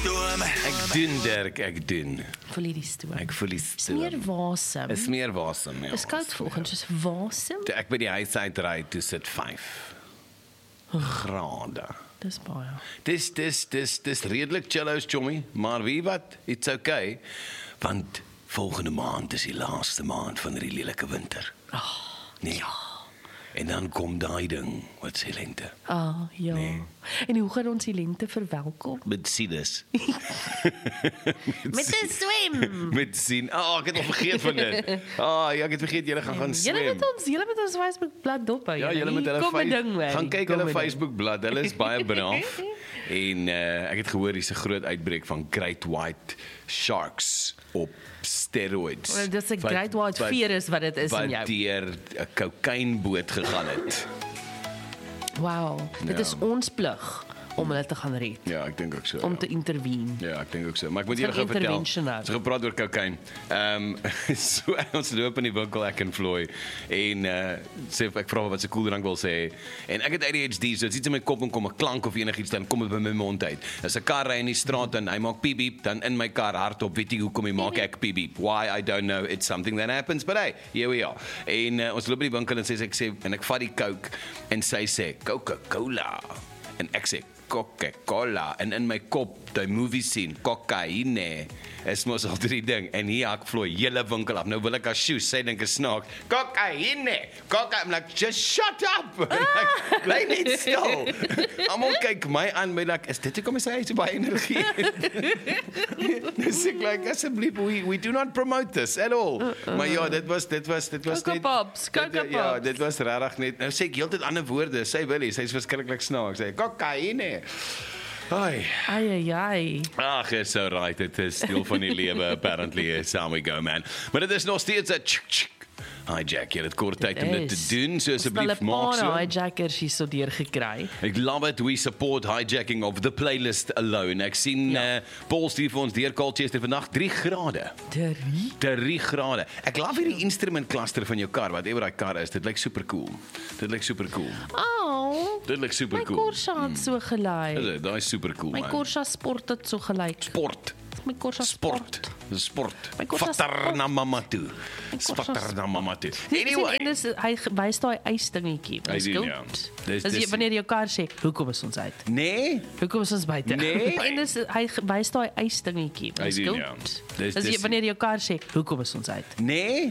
stoom. Ek doen, Dirk, ek doen. Voel jy die stoom? Ek voel die stoom. Meer wasem. Is meer wasem, ja. Dis koud vanoggend, soos wasem. Toe ek by die huis uitry, toe sit 5 grade. Dis baie. Dis redelik chilloos, chommy, maar wie wat, it's okay, want volgende maand is die laaste maand van die lelike winter. Nee. Ja. En dan kom daai ding, wat sê lente. Ja. Nee. En hoe gaan ons die lente verwelkom? Met sinus. Met 'n swem. Met sien. Ek het al vergeet van dit. Ja, ek het vergeet julle gaan swem. Julle moet ons Facebook blad dop hou. Ja, julle moet hulle Kom 'n ding, man. gaan kyk hulle Facebook bladsy. Hulle is baie braaf. En ek het gehoor hier's 'n groot uitbreek van great white sharks op steroids. Well, dis 'n great white virus wat dit is in jou. Wat deur 'n kokainboot gegaan het. Wow, dit is ons plig om hulle te gaan red. Ja, ek dink ook so. Om te intervene. Ja, ek dink ook so. Maar ek moet julle Van gou vertel. intervention nou. Ons het gepraat oor kokain. So ons loop in die winkel, ek en Floy, en sê ek vra wat se koeldrank wil sê, en ek het ADHD, so dit iets in my kop en kom 'n klank of enigiets, dan kom dit by my mond uit. As 'n kar ry in die straat en hy maak piep piep, dan in my kar hardop, weet jy hoekom hy maak ek piep piep? Why, I don't know, it's something that happens, but hey, here we are. En ons loop in die winkel en ek sê, en ek vat die Coke, en sy sê, Coca-Cola, en ek sê, Coca-Cola, en in my kop, die movie scene, kokaine, is mos al die ding, en hier hak Floy, hele winkel af, nou wil ek haar shoes, sy dink is snaak, kokaine, I'm like, just shut up, like, bly net stil, almal kyk my aan, my like, is dit hoekom sy so baie energie, dus ek like, asseblief, we do not promote this at all, maar ja, dit was Coca Pops, Coca ja, Pops. dit was regtig net, nou sê ek heeltyd ander woorde, sy wil nie, sy is verskriklik snaaks, sy, kokaine, ai, ag, it's alright, it is deel van die lewe, apparently, is how we go, man. Maar dit is nog steeds 'n hijack, jy het kort tyd om dit te doen, so asseblief maak so. Hijackers hier so deur gekry. Ek love it, we support hijacking of the playlist alone. Ek sien Paul stuur vir ons deur Colchester vandag 3 grade. 3 grade. Ek love hierdie instrument cluster van jou kar, whatever daai kar is, dit lyk super cool. Dit lyk super cool. Dit lyk super My cool. Corsa het so gelyk. Daai is super cool, My man. Corsa Sport het so gelyk. Sport. My Corsa Sport. My Corsa Vatter na mamma toe. Corsa Vatter na mamma toe. Anyway. En hy wys daai ysdingetjie. Hy doen, ja. Dis wanneer jou kar sê, hoekom is ons uit? Nee. Hoekom is ons buite? Nee. En hy wys daai ysdingetjie. Hy doen, ja. Dis wanneer jou kar sê, hoekom is ons uit? Nee.